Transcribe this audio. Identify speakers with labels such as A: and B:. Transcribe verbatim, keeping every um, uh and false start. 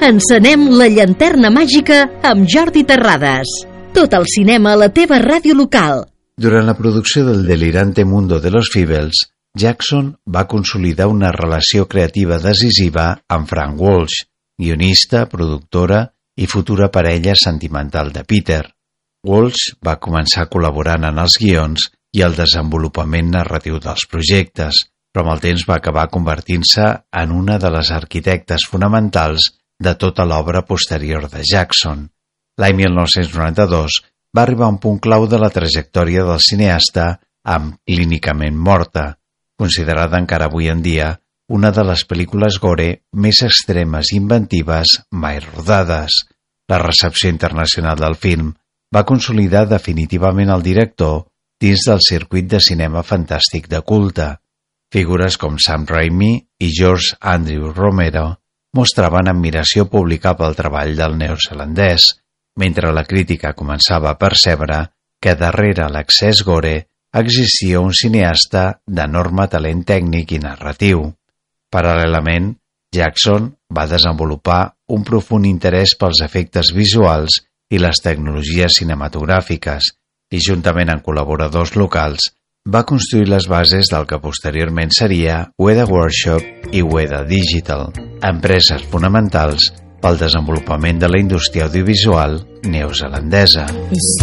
A: Encenem la llanterna màgica amb Jordi Terrades. Tot el cinema a la teva ràdio local.
B: Durant la producció del delirante mundo de los Feebles, Jackson va consolidar una relació creativa decisiva amb Frank Walsh, guionista, productora i futura parella sentimental de Peter. Walsh va començar col·laborant en els guions i el desenvolupament narratiu dels projectes, però amb el temps va acabar convertint-se en una de les arquitectes fonamentals de tota l'obra posterior de Jackson. L'any mil nou-cents noranta-dos va arribar a un punt clau de la trajectòria del cineasta amb Clínicament morta, considerada encara avui en dia una de les pel·lícules gore més extremes i inventives mai rodades. La recepció internacional del film va consolidar definitivament el director dins del circuit de cinema fantàstic de culte. Figures com Sam Raimi i George Andrew Romero mostraven admiració pública pel treball del neozelandès, mentre la crítica començava a percebre que darrere l'excés gore existia un cineasta d'enorme talent tècnic i narratiu. Paral·lelament, Jackson va desenvolupar un profund interès pels efectes visuals i les tecnologies cinematogràfiques i, juntament amb col·laboradors locals, va construir les bases del que posteriorment seria Weta Workshop i Weta Digital, empreses fonamentals pel desenvolupament de la indústria audiovisual neozelandesa.